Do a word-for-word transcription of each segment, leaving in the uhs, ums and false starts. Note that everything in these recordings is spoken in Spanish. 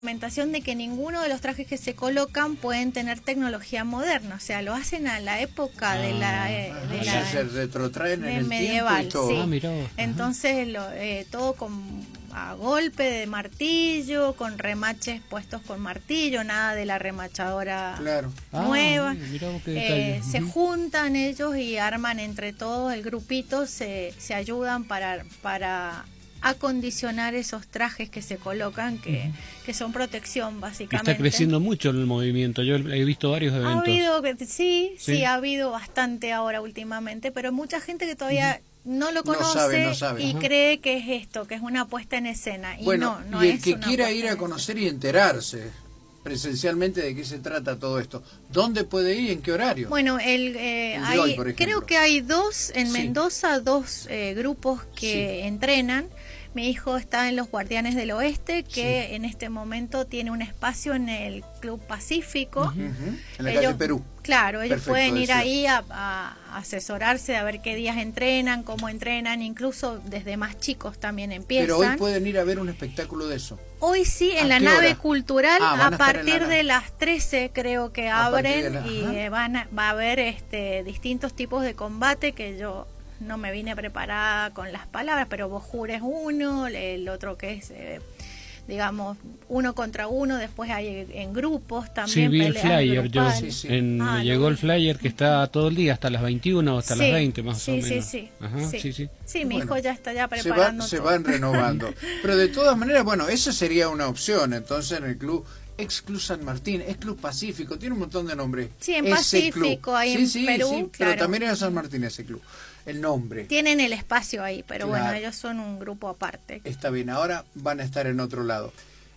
Argumentación de que ninguno de los trajes que se colocan pueden tener tecnología moderna, o sea, lo hacen a la época de la, eh, de la se retrotraen en el medieval, tiempo y todo. sí. Ah, mirá vos. Entonces lo, eh, todo con a golpe de martillo, con remaches puestos con martillo, nada de la remachadora Claro. nueva. Ah, mirá vos qué Eh, detalle. se Ujú. juntan ellos y arman entre todos el grupito, se, se ayudan para para acondicionar esos trajes que se colocan, que, uh-huh. que son protección básicamente. Está creciendo mucho el movimiento, yo he visto varios eventos. Ha habido, sí, sí, sí, ha habido bastante ahora últimamente, pero mucha gente que todavía uh-huh. no lo conoce, no sabe, no sabe. y Ajá. cree que es esto, que es una puesta en escena. Y bueno, no, no y el es que una quiera puesta ir a en conocer y enterarse presencialmente de qué se trata todo esto, ¿dónde puede ir y en qué horario? Bueno, el, eh, el hay, hoy, por creo que hay dos, en sí. Mendoza, dos eh, grupos que sí. entrenan. Mi hijo está en los Guardianes del Oeste, que sí. en este momento tiene un espacio en el Club Pacífico. Uh-huh. Uh-huh. En la ellos, calle Perú. Claro, ellos Perfecto, pueden ir decía. ahí a, a asesorarse, a ver qué días entrenan, cómo entrenan, incluso desde más chicos también empiezan. Pero hoy pueden ir a ver un espectáculo de eso. Hoy sí, en la nave hora? cultural, ah, a partir de las trece creo que a abren la... y eh, van a, va a haber este distintos tipos de combate que yo... no me vine preparada con las palabras, pero Bojur es uno, el otro que es, eh, digamos, uno contra uno, después hay en grupos también. Sí, vi el flyer, yo, sí, sí. En, ah, me llegó no. el flyer que está todo el día, hasta las veintiuna o hasta sí, las veinte más sí, o menos. Sí, sí, Ajá, sí. sí, sí. Sí, mi bueno, hijo ya está ya Se, preparando va, se todo. van renovando. Pero de todas maneras, bueno, esa sería una opción, entonces en el club... Ex Club San Martín, Ex Club Pacífico, tiene un montón de nombres. Sí, en ese Pacífico, club. ahí sí, en sí, Perú, sí, claro. Pero también era San Martín ese club, el nombre. Tienen el espacio ahí, pero claro. bueno, ellos son un grupo aparte. Está bien, ahora van a estar en otro lado.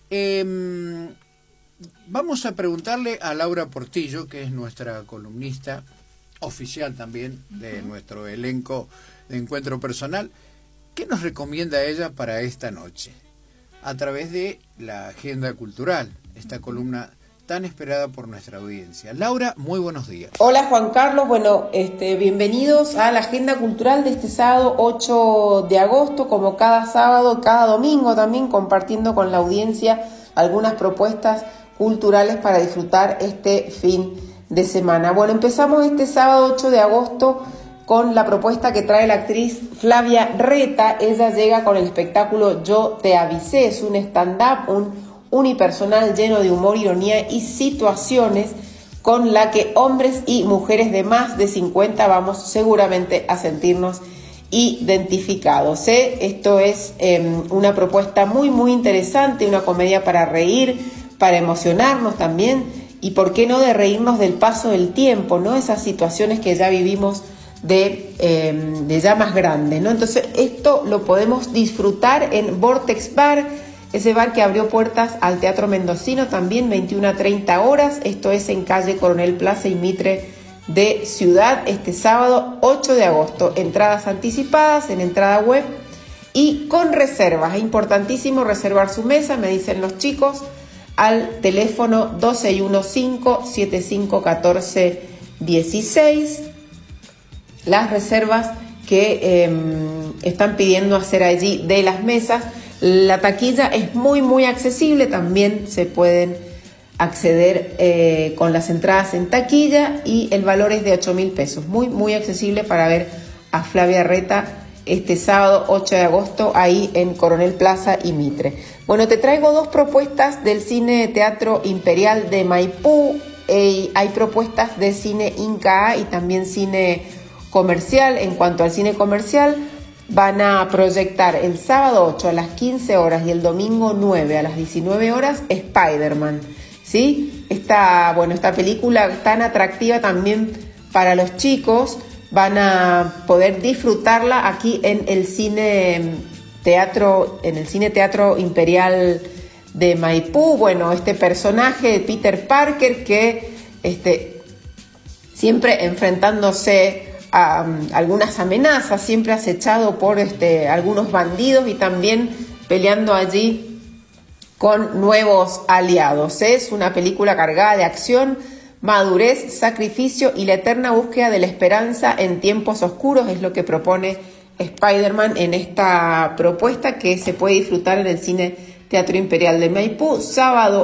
Eh, vamos a preguntarle a Laura Portillo, que es nuestra columnista oficial también de uh-huh. nuestro elenco de Encuentro Personal, ¿qué nos recomienda ella para esta noche? A través de la agenda cultural, esta columna tan esperada por nuestra audiencia. Laura, muy buenos días. Hola Juan Carlos, bueno, este, bienvenidos a la agenda cultural de este sábado ocho de agosto, como cada sábado, cada domingo también, compartiendo con la audiencia algunas propuestas culturales para disfrutar este fin de semana. Bueno, empezamos este sábado ocho de agosto con la propuesta que trae la actriz Flavia Reta. Ella llega con el espectáculo Yo te avisé, es un stand-up, un unipersonal lleno de humor, ironía y situaciones con la que hombres y mujeres de más de cincuenta vamos seguramente a sentirnos identificados. ¿eh? Esto es eh, una propuesta muy muy interesante, una comedia para reír, para emocionarnos también, y por qué no de reírnos del paso del tiempo, ¿no? Esas situaciones que ya vivimos de, eh, de ya más grande, ¿no? Entonces esto lo podemos disfrutar en Vortex Bar, ese bar que abrió puertas al Teatro Mendocino también, veintiuna a treinta horas. Esto es en calle Coronel Plaza y Mitre de Ciudad, este sábado ocho de agosto. Entradas anticipadas en entrada web y con reservas. Es importantísimo reservar su mesa, me dicen los chicos, al teléfono dos seis uno cinco, siete cinco uno cuatro uno seis. Las reservas que eh, están pidiendo hacer allí de las mesas. La taquilla es muy muy accesible, también se pueden acceder eh, con las entradas en taquilla y el valor es de ocho mil pesos, muy muy accesible para ver a Flavia Reta este sábado ocho de agosto ahí en Coronel Plaza y Mitre. Bueno, te traigo dos propuestas del Cine Teatro Imperial de Maipú. Eh, hay propuestas de cine Inca A y también cine comercial. En cuanto al cine comercial, van a proyectar el sábado ocho a las quince horas y el domingo nueve a las diecinueve horas Spider-Man, ¿sí? Esta, bueno, esta película tan atractiva también para los chicos, van a poder disfrutarla aquí en el cine teatro, en el cine Teatro Imperial de Maipú. Bueno, este personaje de Peter Parker que este, siempre enfrentándose a um, algunas amenazas, siempre acechado por este, algunos bandidos y también peleando allí con nuevos aliados. Es una película cargada de acción, madurez, sacrificio y la eterna búsqueda de la esperanza en tiempos oscuros, es lo que propone Spider-Man en esta propuesta que se puede disfrutar en el cine Teatro Imperial de Maipú, sábado